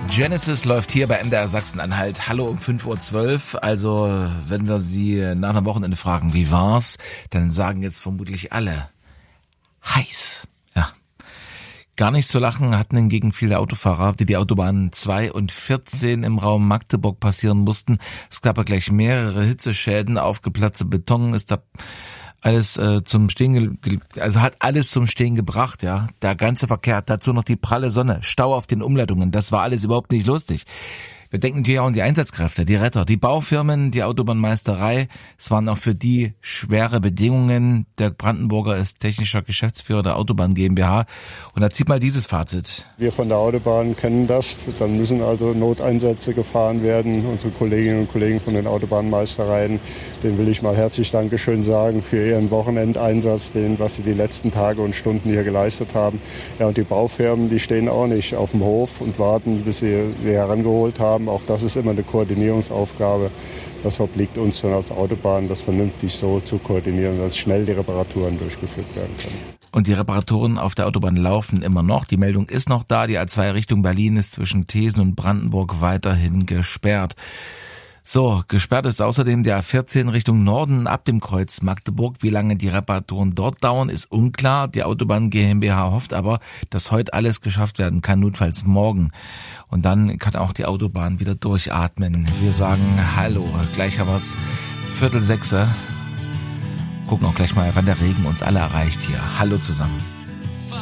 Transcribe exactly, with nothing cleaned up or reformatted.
Genesis läuft hier bei M D R Sachsen-Anhalt. Hallo um fünf Uhr zwölf. Also, wenn wir Sie nach einem Wochenende fragen, wie war's, dann sagen jetzt vermutlich alle, heiß. Ja. Gar nicht zu lachen hatten hingegen viele Autofahrer, die die Autobahnen zwei und vierzehn im Raum Magdeburg passieren mussten. Es gab ja gleich mehrere Hitzeschäden, aufgeplatzte Beton ist da alles äh, zum Stehen, ge- also hat alles zum Stehen gebracht, ja. Der ganze Verkehr, dazu noch die pralle Sonne, Stau auf den Umleitungen, das war alles überhaupt nicht lustig. Wir denken natürlich auch an die Einsatzkräfte, die Retter, die Baufirmen, die Autobahnmeisterei. Es waren auch für die schwere Bedingungen. Der Brandenburger ist technischer Geschäftsführer der Autobahn GmbH. Und da zieht mal dieses Fazit. Wir von der Autobahn kennen das. Dann müssen also Noteinsätze gefahren werden. Unsere Kolleginnen und Kollegen von den Autobahnmeistereien, denen will ich mal herzlich Dankeschön sagen für ihren Wochenendeinsatz, den, was sie die letzten Tage und Stunden hier geleistet haben. Ja, und die Baufirmen, die stehen auch nicht auf dem Hof und warten, bis sie sie herangeholt haben. Auch das ist immer eine Koordinierungsaufgabe. Das obliegt uns dann als Autobahn, das vernünftig so zu koordinieren, dass schnell die Reparaturen durchgeführt werden können. Und die Reparaturen auf der Autobahn laufen immer noch. Die Meldung ist noch da. Die A zwei Richtung Berlin ist zwischen Thesen und Brandenburg weiterhin gesperrt. So, gesperrt ist außerdem der A vierzehn Richtung Norden ab dem Kreuz Magdeburg. Wie lange die Reparaturen dort dauern, ist unklar. Die Autobahn GmbH hofft aber, dass heute alles geschafft werden kann, notfalls morgen. Und dann kann auch die Autobahn wieder durchatmen. Wir sagen Hallo. Gleich haben wir es Viertel sechse. Gucken auch gleich mal, wann der Regen uns alle erreicht hier. Hallo zusammen.